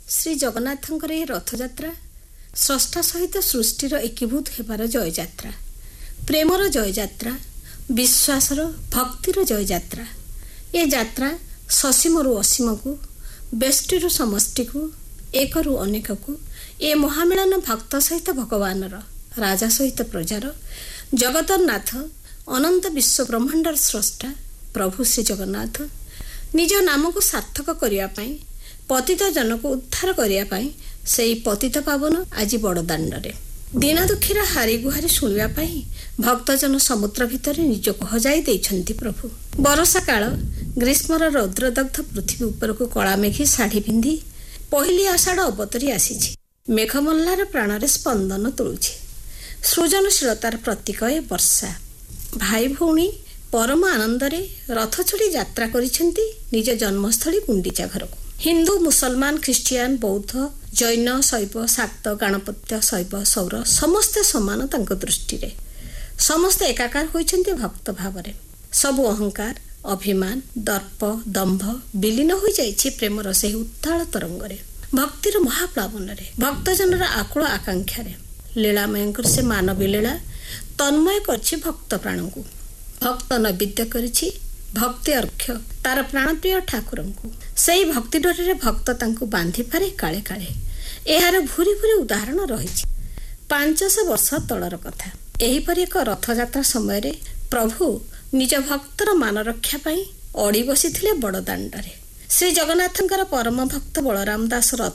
ଶ୍ରୀ ଜଗନ୍ନାଥଙ୍କର ଏହି ରଥଯାତ୍ରା ସ୍ରଷ୍ଟା ସହିତ ସୃଷ୍ଟିର ଏକୀଭୂତ ହେବାର ଜୟଯାତ୍ରା, ପ୍ରେମର ଜୟଯାତ୍ରା, ବିଶ୍ୱାସର ଭକ୍ତିର ଜୟଯାତ୍ରା। ଏ ଯାତ୍ରା ସସୀମରୁ ଅସୀମକୁ, ବ୍ୟଷ୍ଟିରୁ ସମଷ୍ଟିକୁ, ଏକରୁ ଅନେକକୁ, ଏ ମହାମିଳନ ଭକ୍ତ ସହିତ ଭଗବାନର, ରାଜା ସହିତ ପ୍ରଜାର, ଜଗତର ନାଥ, ଅନନ୍ତ ବିଶ୍ୱ ବ୍ରହ୍ମାଣ୍ଡର ସ୍ରଷ୍ଟା ପ୍ରଭୁ ଶ୍ରୀ ଜଗନ୍ନାଥ ନିଜ ନାମକୁ ସାର୍ଥକ କରିବା ପାଇଁ, ପତିତ ଜନକୁ ଉଦ୍ଧାର କରିବା ପାଇଁ ସେଇ ପତିତ ପାବନ ଆଜି ବଡ଼ଦାଣ୍ଡରେ ଦିନ ଦୁଃଖୀର ହାରି ଗୁହାରି ଶୁଣିବା ପାଇଁ ଭକ୍ତଜନ ସମୁଦ୍ର ଭିତରେ ନିଜକୁ ହଜାଇ ଦେଇଛନ୍ତି ପ୍ରଭୁ। ବର୍ଷା କାଳ ଗ୍ରୀଷ୍ମର ରୌଦ୍ରଦଗ୍ଧ ପୃଥିବୀ ଉପରକୁ କଳାମେଘୀ ଶାଢ଼ୀ ପିନ୍ଧି ପହିଲି ଆଷାଢ଼ ଅବତରି ଆସିଛି। ମେଘମଲ୍ଲାର ପ୍ରାଣରେ ସ୍ପନ୍ଦନ ତୋଳୁଛି। ସୃଜନଶୀଳତାର ପ୍ରତୀକ ଏ ବର୍ଷା। ଭାଇ ଭଉଣୀ ପରମ ଆନନ୍ଦରେ ରଥ ଚଢ଼ି ଯାତ୍ରା କରିଛନ୍ତି ନିଜ ଜନ୍ମସ୍ଥଳୀ ଗୁଣ୍ଡିଚା ଘରକୁ। ହିନ୍ଦୁ, ମୁସଲମାନ, ଖ୍ରୀଷ୍ଟିଆନ, ବୌଦ୍ଧ, ଜୈନ, ଶୈବ, ଶାକ୍ତ, ଗାଣପତ୍ୟ, ଶୈବ, ସୌର ସମସ୍ତେ ସମାନ ତାଙ୍କ ଦୃଷ୍ଟିରେ। ସମସ୍ତେ ଏକାକାର ହୋଇଛନ୍ତି ଭକ୍ତ ଭାବରେ। ସବୁ ଅହଙ୍କାର, ଅଭିମାନ, ଦର୍ପ, ଦମ୍ଭ ବିଲୀନ ହୋଇଯାଇଛି ପ୍ରେମର ସେହି ଉତ୍ତାଳ ତରଙ୍ଗରେ, ଭକ୍ତିର ମହାପ୍ଲାବନରେ, ଭକ୍ତଜନର ଆକୁଳ ଆକାଂକ୍ଷାରେ। ଲୀଳାମୟଙ୍କର ସେ ମାନବୀ ଲୀଳା ତନ୍ମୟ କରିଛି ଭକ୍ତ ପ୍ରାଣଙ୍କୁ। ଭକ୍ତ ନୈବେଦ୍ୟ କରିଛି ଭକ୍ତି ଅର୍ଘ୍ୟ ତାର ପ୍ରାଣପ୍ରିୟ ଠାକୁରଙ୍କୁ। ସେଇ ଭକ୍ତି ଡୋରରେ ଭକ୍ତ ତାଙ୍କୁ ବାନ୍ଧିପାରେ କାଳେ କାଳେ। ଏହାର ଭୁରି ଭୁରି ଉଦାହରଣ ରହିଛି। 500 ବର୍ଷ ତଳର କଥା। ଏହିପରି ଏକ ରଥଯାତ୍ରା ସମୟରେ ପ୍ରଭୁ ନିଜ ଭକ୍ତର ମାନ ରକ୍ଷା ପାଇଁ ଅଡ଼ି ବସିଥିଲେ ବଡ଼ଦାଣ୍ଡରେ। ଶ୍ରୀ ଜଗନ୍ନାଥଙ୍କର ପରମ ଭକ୍ତ ବଳରାମ ଦାସ ରଥ